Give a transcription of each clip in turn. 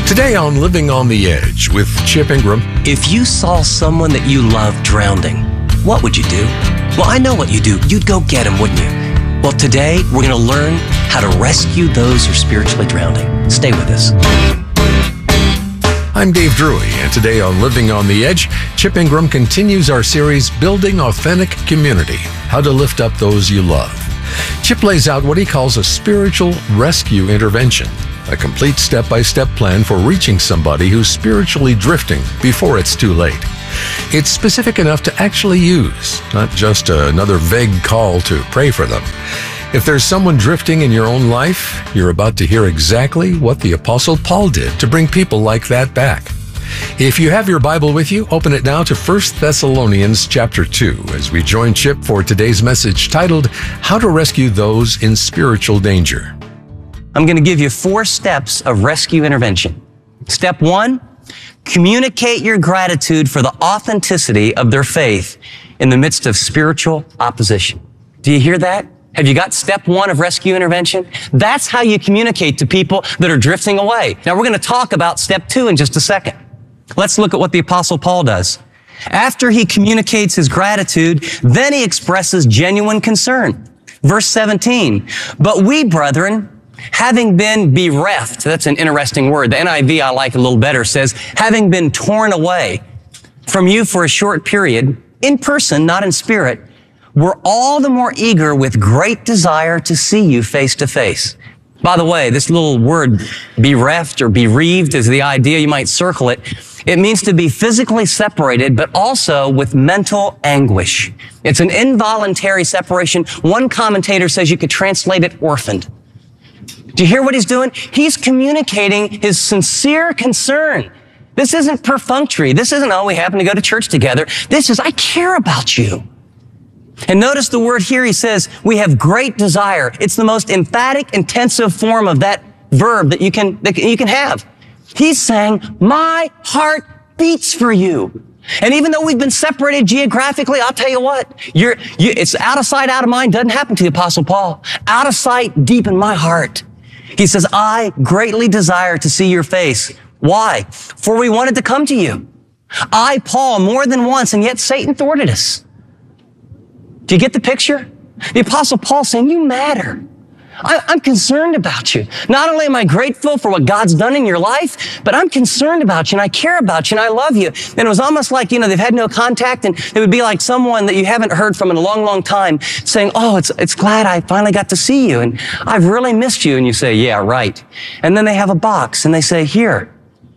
Today on Living on the Edge with Chip Ingram. If you saw someone that you love drowning, what would you do? Well, I know what you do. You'd go get them, wouldn't you? Well, today we're going to learn how to rescue those who are spiritually drowning. Stay with us. I'm Dave Drury, and today on Living on the Edge, Chip Ingram continues our series, Building Authentic Community, How to Lift Up Those You Love. Chip lays out what he calls a spiritual rescue intervention, a complete step-by-step plan for reaching somebody who's spiritually drifting before it's too late. It's specific enough to actually use, not just another vague call to pray for them. If there's someone drifting in your own life, you're about to hear exactly what the Apostle Paul did to bring people like that back. If you have your Bible with you, open it now to 1 Thessalonians chapter 2 as we join Chip for today's message titled, How to Rescue Those in Spiritual Danger. I'm going to give you 4 steps of rescue intervention. Step 1, communicate your gratitude for the authenticity of their faith in the midst of spiritual opposition. Do you hear that? Have you got step 1 of rescue intervention? That's how you communicate to people that are drifting away. Now we're going to talk about step 2 in just a second. Let's look at what the Apostle Paul does. After he communicates his gratitude, then he expresses genuine concern. Verse 17, but we, brethren, having been bereft, that's an interesting word. The NIV I like a little better, says, having been torn away from you for a short period, in person, not in spirit, we're all the more eager with great desire to see you face to face. By the way, this little word, bereft or bereaved, is the idea. You might circle it. It means to be physically separated, but also with mental anguish. It's an involuntary separation. One commentator says you could translate it orphaned. Do you hear what he's doing? He's communicating his sincere concern. This isn't perfunctory. This isn't, oh, we happen to go to church together. This is, I care about you. And notice the word here, he says, we have great desire. It's the most emphatic, intensive form of that verb that you can have. He's saying, my heart beats for you. And even though we've been separated geographically, I'll tell you what, it's out of sight, out of mind. Doesn't happen to the Apostle Paul. Out of sight, deep in my heart. He says, I greatly desire to see your face. Why? For we wanted to come to you. I, Paul, more than once, and yet Satan thwarted us. Do you get the picture? The Apostle Paul saying, you matter. I'm concerned about you. Not only am I grateful for what God's done in your life, but I'm concerned about you and I care about you and I love you. And it was almost like, they've had no contact and it would be like someone that you haven't heard from in a long, long time saying, oh, it's glad I finally got to see you and I've really missed you. And you say, yeah, right. And then they have a box and they say, here.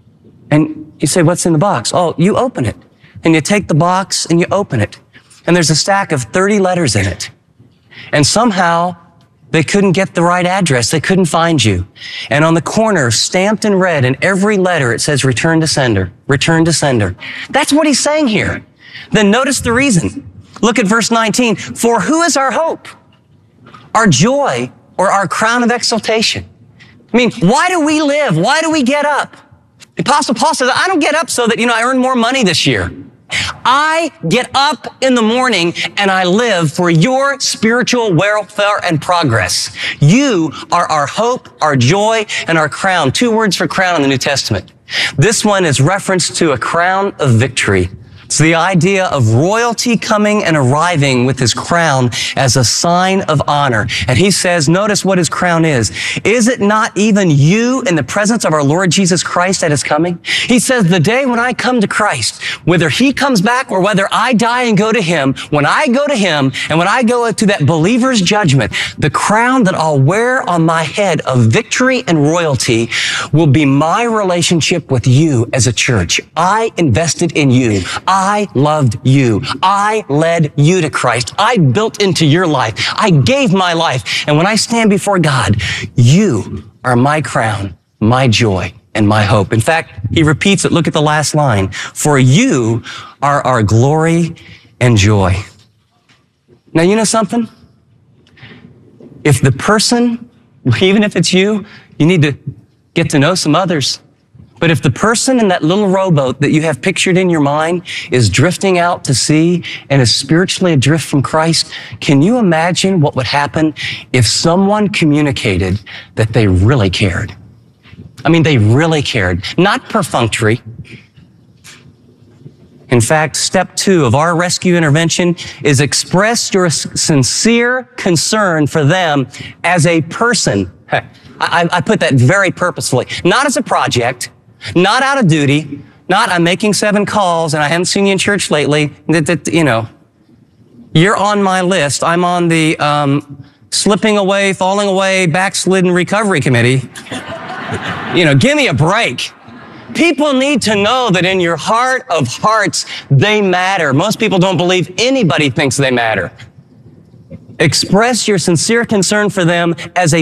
And you say, what's in the box? Oh, you open it. And you take the box and you open it. And there's a stack of 30 letters in it. And somehow they couldn't get the right address. They couldn't find you. And on the corner, stamped in red, in every letter, it says, return to sender, return to sender. That's what he's saying here. Then notice the reason. Look at verse 19. For who is our hope, our joy, or our crown of exaltation? I mean, why do we live? Why do we get up? The Apostle Paul says, I don't get up so that, I earn more money this year. I get up in the morning and I live for your spiritual welfare and progress. You are our hope, our joy, and our crown. 2 words for crown in the New Testament. This one is reference to a crown of victory. It's the idea of royalty coming and arriving with his crown as a sign of honor. And he says, notice what his crown is. Is it not even you in the presence of our Lord Jesus Christ at his coming? He says, the day when I come to Christ, whether he comes back or whether I die and go to him, when I go to him and when I go to that believer's judgment, the crown that I'll wear on my head of victory and royalty will be my relationship with you as a church. I invested in you. I loved you. I led you to Christ. I built into your life. I gave my life. And when I stand before God, you are my crown, my joy, and my hope. In fact, he repeats it. Look at the last line. For you are our glory and joy. Now, you know something? If the person, even if it's you, you need to get to know some others. But if the person in that little rowboat that you have pictured in your mind is drifting out to sea and is spiritually adrift from Christ, can you imagine what would happen if someone communicated that they really cared? I mean, they really cared. Not perfunctory. In fact, step 2 of our rescue intervention is express your sincere concern for them as a person. I put that very purposefully. Not as a project, not out of duty, not I'm making 7 calls and I haven't seen you in church lately. You know, you're on my list. I'm on the slipping away, falling away, backslidden recovery committee. You know, give me a break. People need to know that in your heart of hearts, they matter. Most people don't believe anybody thinks they matter. Express your sincere concern for them as a